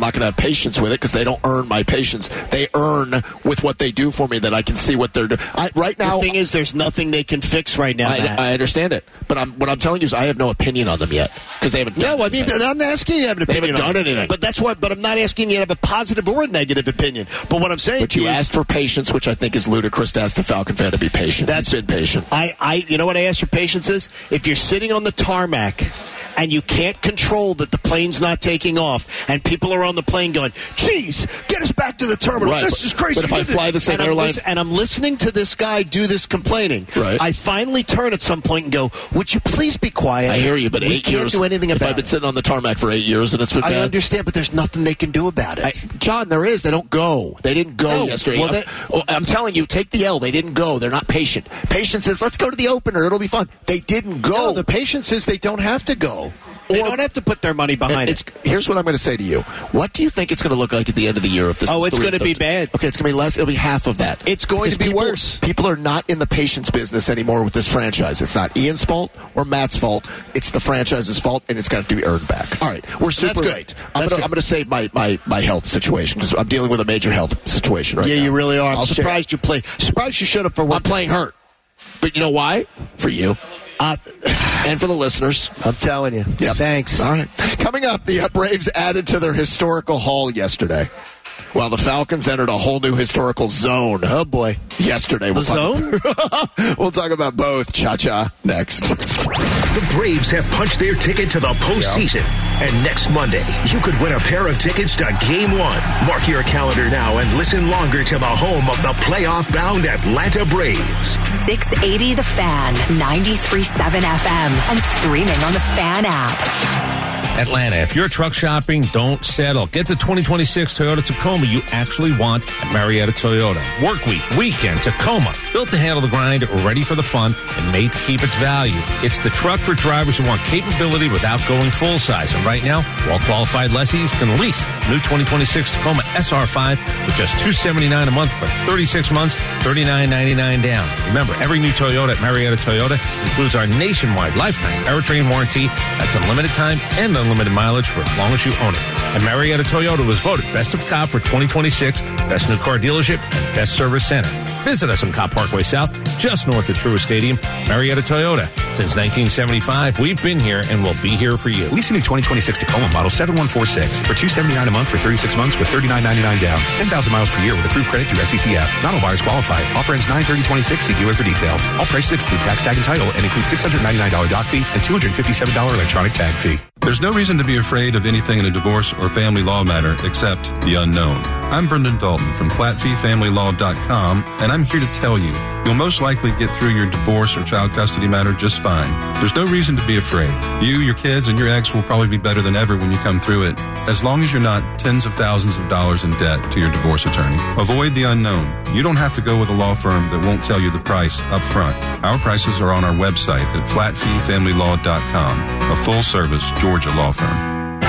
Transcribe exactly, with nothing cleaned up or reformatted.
not going to have patience with it because they don't earn my patience. They earn with what they do for me that I can see what they're doing. I, right now, the thing is, there's nothing they can fix right now. I, I understand it, but I'm, what I'm telling you is I have no opinion on them yet because they haven't done No, I mean, anything. I'm not asking you to have an opinion. They haven't on done it. anything. But that's what. But I'm not asking you to have a positive or a negative opinion. But what I'm saying But to you you is, asked for patience, which I think is ludicrous to ask the Falcon fan to be patient. That's He's been patient. I, I, you know what I ask for patience is? If you're sitting on the tarmac and you can't control that the plane's not taking off, and people are on the plane going, geez, get us back to the terminal. Right, This but- is crazy. but if I fly the same and I'm airline- listen- and I'm listening to this guy do this complaining, Right. I finally turn at some point and go, would you please be quiet? I hear you, but we eight can't years. do anything if about I've been it. sitting on the tarmac for eight years and it's been I bad. understand, but there's nothing they can do about it. I, John, there is. They don't go. They didn't go No, yesterday. well, I'm, that- oh, I'm telling you, take the L. They didn't go. They're not patient. Patience says, let's go to the opener. It'll be fun. They didn't go. No, the patience is they don't have to go. They Or- don't have to put their money behind it's, it. Here's what I'm going to say to you. What do you think it's going to look like at the end of the year if this Oh, is it's the way going to it be does? bad. Okay, it's going to be less. It'll be half of that. It's going Because to be people, worse. People are not in the patience business anymore with this franchise. It's not Ian's fault or Matt's fault. It's the franchise's fault, and it's going to have to be earned back. All right, we're So super that's good. late. I'm That's going good. to save my, my, my health situation because I'm dealing with a major health situation right Yeah, now. you really are. I'm I'll share- surprised you play. Surprised you showed up for I'm work. playing hurt. But you know why? For you. Uh, And for the listeners. I'm telling you. Yep. Thanks. All right. Coming up, the Braves added to their historical haul yesterday, while the Falcons entered a whole new historical zone. Oh, boy. Yesterday. We'll The zone? Talk, we'll talk about both. Cha-cha next. The Braves have punched their ticket to the postseason. And next Monday, you could win a pair of tickets to Game One. Mark your calendar now and listen longer to the home of the playoff-bound Atlanta Braves. six eighty The Fan, ninety-three point seven F M, and streaming on the Fan app. Atlanta, if you're truck shopping, don't settle. Get the twenty twenty-six Toyota Tacoma you actually want at Marietta Toyota. Work week, weekend, Tacoma. Built to handle the grind, ready for the fun, and made to keep its value. It's the truck for drivers who want capability without going full size. And right now, well-qualified lessees can lease new twenty twenty-six Tacoma S R five for just two hundred seventy-nine dollars a month for thirty-six months, thirty-nine ninety-nine down. Remember, every new Toyota at Marietta Toyota includes our nationwide lifetime powertrain warranty. That's unlimited time and unlimited mileage for as long as you own it. And Marietta Toyota was voted Best of Cop for twenty twenty-six, Best New Car Dealership, and Best Service Center. Visit us on Cop Parkway South, just north of Truist Stadium. Marietta Toyota. Since nineteen seventy-five, we've been here and we'll be here for you. Lease a new twenty twenty-six Tacoma model seven one four six for two hundred seventy-nine dollars a month for thirty-six months with thirty-nine ninety-nine down. ten thousand miles per year with approved credit through S E T F. Not all buyers qualify. Offer ends nine thirty twenty-six. See dealer for details. All prices exclude tax, tag, and title and include six hundred ninety-nine dollars doc fee and two hundred fifty-seven dollars electronic tag fee. There's no reason to be afraid of anything in a divorce or family law matter except the unknown. I'm Brendan Dalton from flat fee family law dot com, and I'm here to tell you, you'll most likely get through your divorce or child custody matter just fine. There's no reason to be afraid. You, your kids, and your ex will probably be better than ever when you come through it, as long as you're not tens of thousands of dollars in debt to your divorce attorney. Avoid the unknown. You don't have to go with a law firm that won't tell you the price up front. Our prices are on our website at flat fee family law dot com, a full-service Georgia law firm.